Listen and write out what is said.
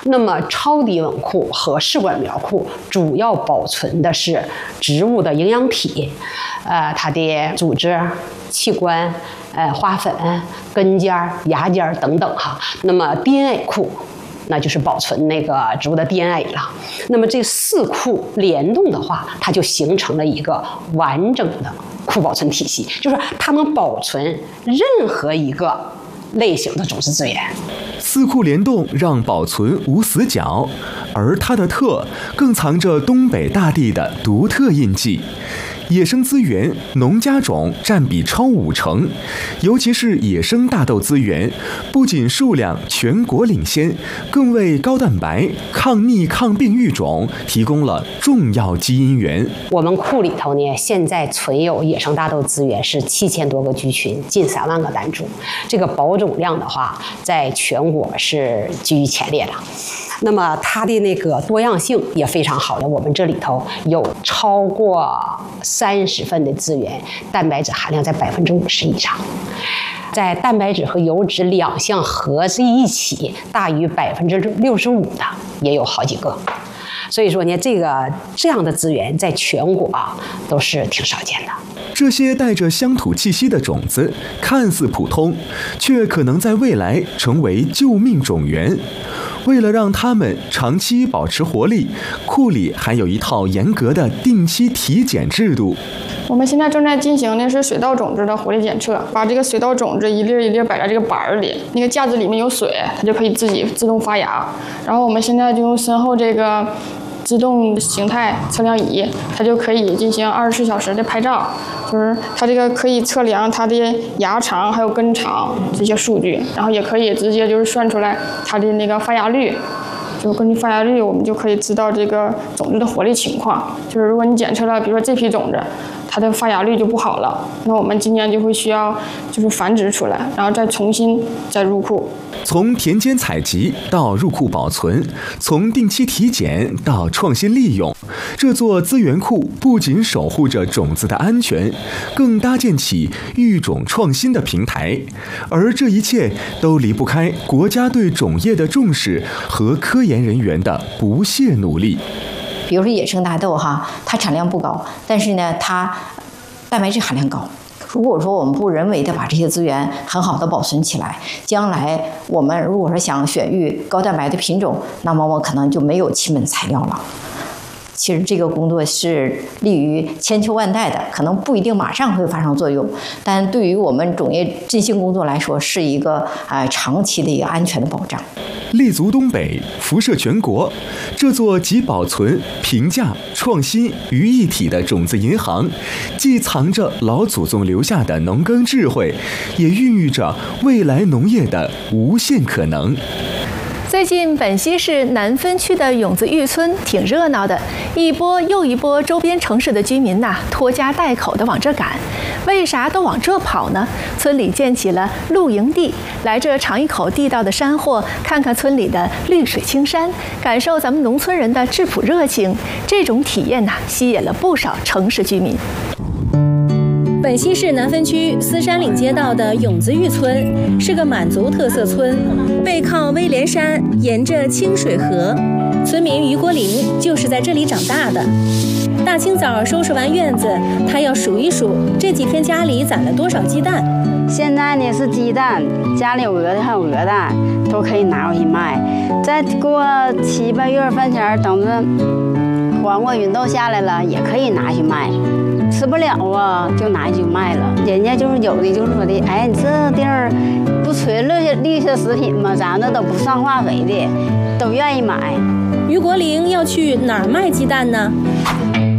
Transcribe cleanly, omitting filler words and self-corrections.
那么超低温库和试管苗库主要保存的是植物的营养体，它的组织、器官、花粉、根尖、芽尖等等哈。那么 DNA 库，那就是保存那个植物的 DNA 了。那么这4库联动的话，它就形成了一个完整的库保存体系，就是它能保存任何一个类型的种子资源。 4库联动让保存无死角，而它的特更藏着东北大地的独特印记。野生资源、农家种占比超50%，尤其是野生大豆资源，不仅数量全国领先，更为高蛋白、抗逆、抗病育种提供了重要基因源。 我们库里头呢，现在存有野生大豆资源是7000多个居群，近3万个单株，这个保种量的话，在全国是居于前列的。那么它的那个多样性也非常好的，我们这里头有超过30份的资源，蛋白质含量在50%以上，在蛋白质和油脂2项合在一起大于65%的也有好几个。所以说呢，这样的资源在全国都是挺少见的。 这些带着乡土气息的种子，看似普通，却可能在未来成为救命种源。为了让它们长期保持活力，库里还有一套严格的定期体检制度。 我们现在正在进行的是水稻种子的活力检测，把这个水稻种子一粒一粒摆在这个板里，那个架子里面有水，它就可以自动发芽。然后我们现在就用身后这个自动形态测量仪，它就可以进行24小时的拍照，就是它这个可以测量它的芽长还有根长这些数据，然后也可以直接就是算出来它的那个发芽率。就根据发芽率，我们就可以知道这个种子的活力情况。就是如果你检测了，比如说这批种子，它的发芽率就不好了，那我们今年就会需要就是繁殖出来，然后重新入库。 从田间采集到入库保存，从定期体检到创新利用，这座资源库不仅守护着种子的安全，更搭建起育种创新的平台。而这一切都离不开国家对种业的重视和科研人员的不懈努力。 比如说野生大豆它产量不高，但是呢，它蛋白质含量高。如果说我们不人为的把这些资源很好的保存起来，将来我们如果说想选育高蛋白的品种，那么我可能就没有亲本材料了。其实这个工作是利于千秋万代的，可能不一定马上会发生作用，但对于我们种业振兴工作来说，是一个长期的一个安全的保障。 立足东北，辐射全国，这座集保存、评价、创新于一体的种子银行，既藏着老祖宗留下的农耕智慧，也孕育着未来农业的无限可能。 最近本溪市南分区的永子峪村挺热闹的，一波又一波周边城市的居民拖家带口的往这赶。为啥都往这跑呢？村里建起了露营地，来这尝一口地道的山货，看看村里的绿水青山，感受咱们农村人的质朴热情。这种体验吸引了不少城市居民。 本溪市南分区丝山岭街道的永子峪村是个满族特色村，背靠威廉山，沿着清水河。村民于国林就是在这里长大的。大清早收拾完院子，他要数一数这几天家里攒了多少鸡蛋。 现在呢是鸡蛋，家里有鹅的还有鹅蛋，都可以拿回去卖。再过7、8月份前，等着黄瓜、芸豆下来了，也可以拿去卖。吃不了就拿去卖了。人家就是有的就是说的，哎，你这地儿不纯绿色食品吗？咱这都不上化肥的，都愿意买。 于国林要去哪儿卖鸡蛋呢？